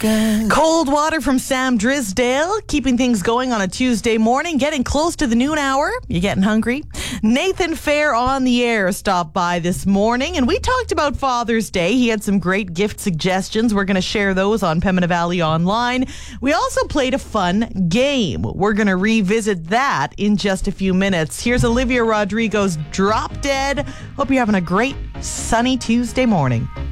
Cold water from Sam Drisdale, keeping things going on a Tuesday morning, getting close to the noon hour. You getting hungry? Nathan Fair on the air stopped by this morning, and we talked about Father's Day. He had some great gift suggestions. We're going to share those on Pembina Valley Online. We also played a fun game. We're going to revisit that in just a few minutes. Here's Olivia Rodrigo's Drop Dead. Hope you're having a great sunny Tuesday morning.